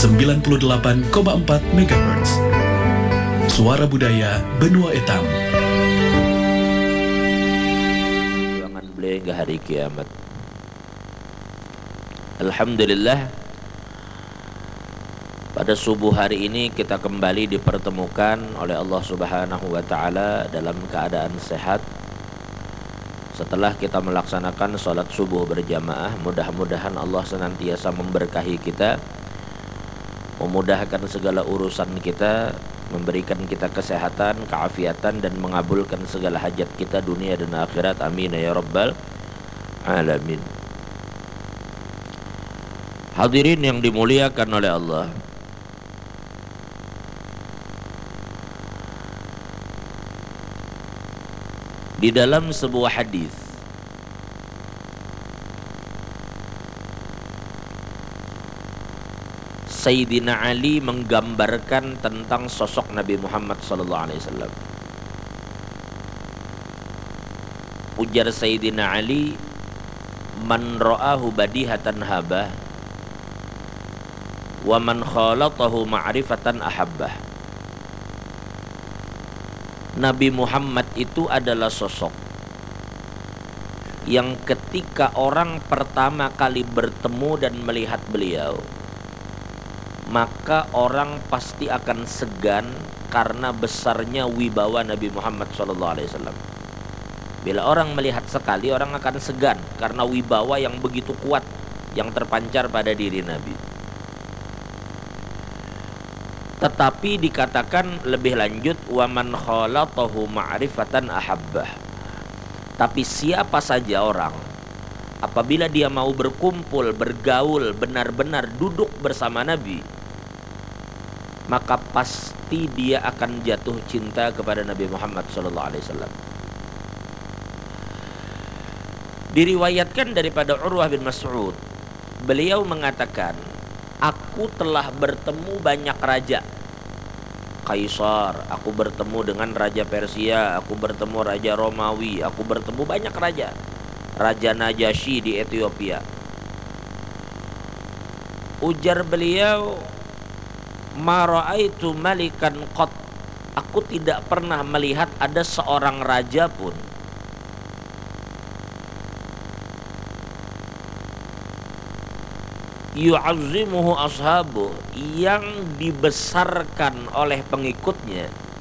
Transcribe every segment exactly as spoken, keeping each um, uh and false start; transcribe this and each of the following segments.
sembilan puluh delapan koma empat megahertz. Suara Budaya Benua Etam. Jangan beli hingga hari kiamat. Alhamdulillah, pada subuh hari ini kita kembali dipertemukan oleh Allah Subhanahu wa Ta'ala dalam keadaan sehat. Setelah kita melaksanakan sholat subuh berjamaah, mudah-mudahan Allah senantiasa memberkahi kita, memudahkan segala urusan kita, memberikan kita kesehatan, keafiatan, dan mengabulkan segala hajat kita dunia dan akhirat. Amin ya rabbal alamin. Hadirin yang dimuliakan oleh Allah, di dalam sebuah hadis Sayyidina Ali menggambarkan tentang sosok Nabi Muhammad sallallahu alaihi wasallam. Ujar Sayyidina Ali, "Man ra'ahu badihatan habah, wa man khalatahu ma'rifatan ahabbah." Nabi Muhammad itu adalah sosok yang ketika orang pertama kali bertemu dan melihat beliau, maka orang pasti akan segan karena besarnya wibawa Nabi Muhammad shallallahu alaihi wasallam. Bila orang melihat sekali, orang akan segan karena wibawa yang begitu kuat yang terpancar pada diri Nabi. Tetapi dikatakan lebih lanjut, wa man khalatahu ma'rifatan ahabbah. Tapi siapa saja orang apabila dia mau berkumpul, bergaul, benar-benar duduk bersama Nabi, maka pasti dia akan jatuh cinta kepada Nabi Muhammad shallallahu alaihi wasallam. Diriwayatkan daripada Urwah bin Mas'ud, beliau mengatakan, "Aku telah bertemu banyak raja. Kaisar, aku bertemu dengan Raja Persia, aku bertemu Raja Romawi, aku bertemu banyak raja. Raja Najasyi di Ethiopia." Ujar beliau, "Ma ra'aitu malikan qat." Aku tidak pernah melihat ada seorang raja pun yu'azzimuhu ashabu, yang dibesarkan oleh pengikutnya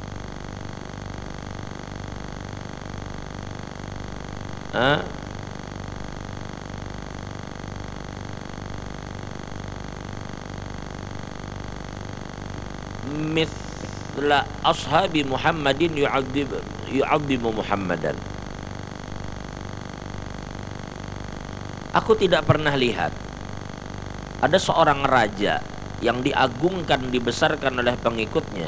ha? mithla ashabi Muhammadin yu'adzim yu'azzimu Muhammadan. Aku tidak pernah lihat ada seorang raja yang diagungkan, dibesarkan oleh pengikutnya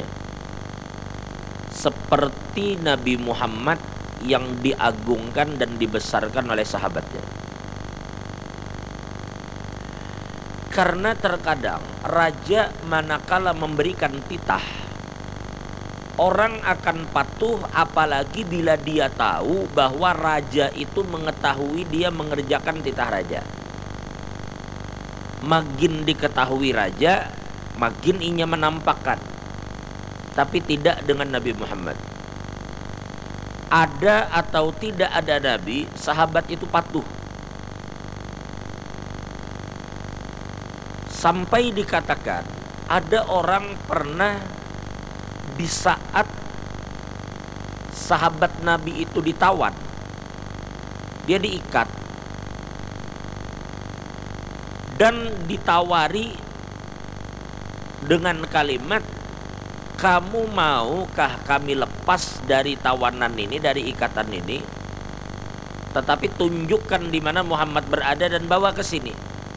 seperti Nabi Muhammad yang diagungkan dan dibesarkan oleh sahabatnya. Karena terkadang raja manakala memberikan titah, orang akan patuh apalagi bila dia tahu bahwa raja itu mengetahui dia mengerjakan titah raja. Makin diketahui raja, makin ingin menampakkan. Tapi tidak dengan Nabi Muhammad. Ada atau tidak ada Nabi, sahabat itu patuh. Sampai dikatakan ada orang pernah di saat sahabat Nabi itu ditawan, dia diikat dan ditawari dengan kalimat, "Kamu maukah kami lepas dari tawanan ini, dari ikatan ini? Tetapi tunjukkan di mana Muhammad berada dan bawa ke sini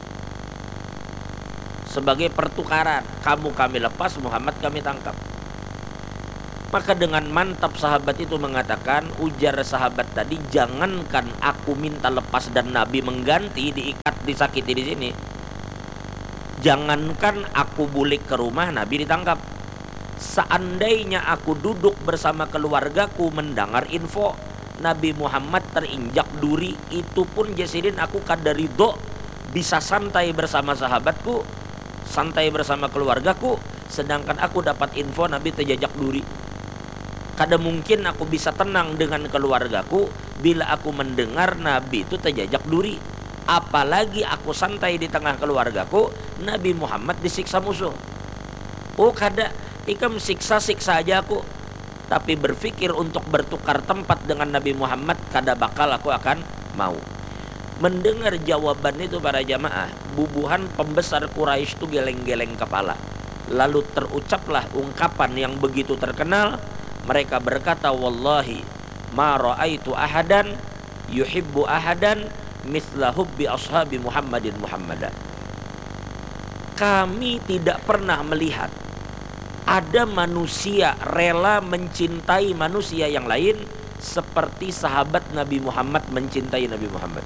sebagai pertukaran. Kamu kami lepas, Muhammad kami tangkap." Maka dengan mantap sahabat itu mengatakan, ujar sahabat tadi, "Jangankan aku minta lepas dan Nabi mengganti, diikat, disakiti di sini. Jangankan aku balik ke rumah, Nabi ditangkap. Seandainya aku duduk bersama keluargaku mendengar info Nabi Muhammad terinjak duri, itu pun jasidin aku kada ridho bisa santai bersama sahabatku santai bersama keluargaku, sedangkan aku dapat info Nabi terjajak duri. Kada mungkin aku bisa tenang dengan keluargaku bila aku mendengar Nabi itu terjajak duri. Apalagi aku santai di tengah keluargaku, Nabi Muhammad disiksa musuh. Oh kada, ikam siksa-siksa aja aku. Tapi berpikir untuk bertukar tempat dengan Nabi Muhammad, kada bakal aku akan mau. Mendengar jawaban itu para jamaah, bubuhan pembesar Quraisy itu geleng-geleng kepala. Lalu terucaplah ungkapan yang begitu terkenal. Mereka berkata, wallahi ma ra'aitu ahadan yuhibbu ahadan mithla hubbi ashabi Muhammadin Muhammadan. Kami tidak pernah melihat ada manusia rela mencintai manusia yang lain seperti sahabat Nabi Muhammad mencintai Nabi Muhammad.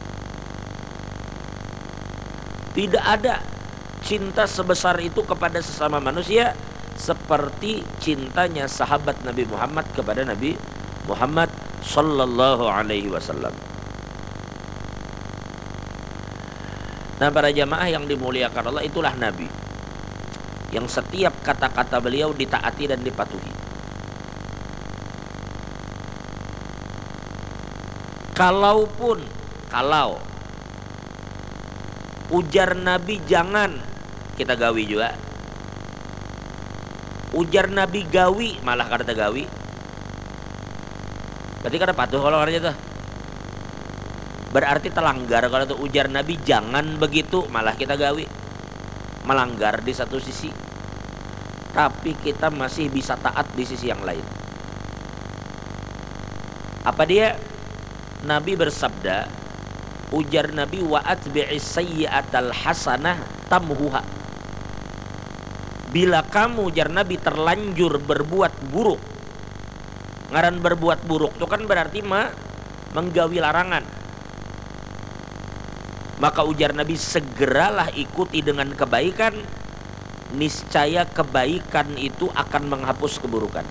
Tidak ada cinta sebesar itu kepada sesama manusia seperti cintanya sahabat Nabi Muhammad kepada Nabi Muhammad sallallahu alaihi wasallam. Nah, para jamaah yang dimuliakan Allah, itulah Nabi yang setiap kata-kata beliau ditaati dan dipatuhi. Kalaupun kalau ujar Nabi jangan, kita gawi juga. Ujar Nabi gawi, malah kata gawi. Berarti kada patuh kalau orangnya tuh. Berarti telanggar kalau tuh ujar Nabi jangan begitu, malah kita gawi. Melanggar di satu sisi, tapi kita masih bisa taat di sisi yang lain. Apa dia? Nabi bersabda, ujar Nabi, wa atbi'is sayyi'atal hasanah tamhuha. Bila kamu, ujar Nabi, terlanjur berbuat buruk, ngaran berbuat buruk itu kan berarti ma, menggawi larangan. Maka ujar Nabi, segeralah ikuti dengan kebaikan, niscaya kebaikan itu akan menghapus keburukan.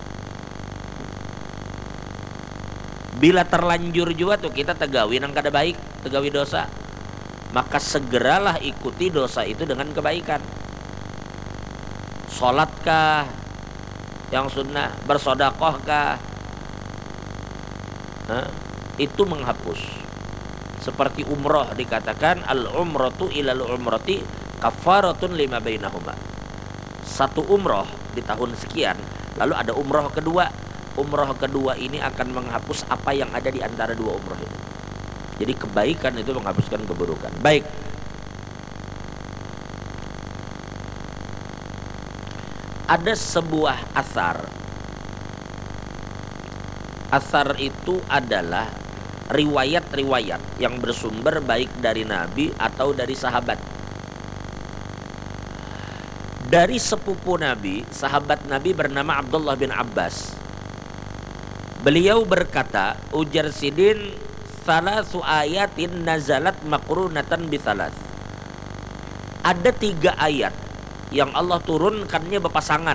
Bila terlanjur juga tuh kita tegawi nang kada baik, tegawi dosa, maka segeralah ikuti dosa itu dengan kebaikan. Sholatkah yang sunnah, bersodakohkah, nah, itu menghapus. Seperti umroh dikatakan al-umratu ilal umrati kafaratun lima bainahuma. Satu umroh di tahun sekian, lalu ada umroh kedua. Umroh kedua ini akan menghapus apa yang ada di antara dua umroh itu. Jadi kebaikan itu menghapuskan keburukan. Baik. Ada sebuah asar. Asar itu adalah riwayat-riwayat yang bersumber baik dari Nabi atau dari sahabat. Dari sepupu Nabi, sahabat Nabi bernama Abdullah bin Abbas. Beliau berkata, ujar Sidin, salasu ayatin nazalat makrunatan bisalas. Ada tiga ayat yang Allah turunkannya berpasangan,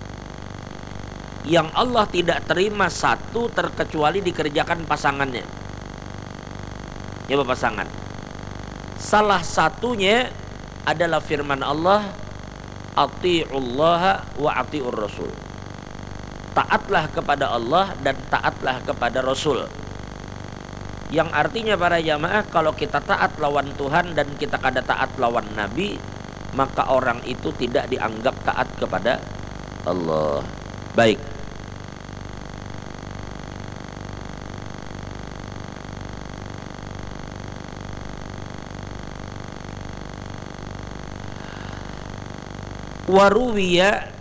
yang Allah tidak terima satu terkecuali dikerjakan pasangannya. Ya, berpasangan. Salah satunya adalah firman Allah, atiullaha wa atiur rasul. Taatlah kepada Allah dan taatlah kepada Rasul. Yang artinya para jamaah, kalau kita taat lawan Tuhan dan kita kada taat lawan Nabi, maka orang itu tidak dianggap taat kepada Allah. Baik. Waruwiya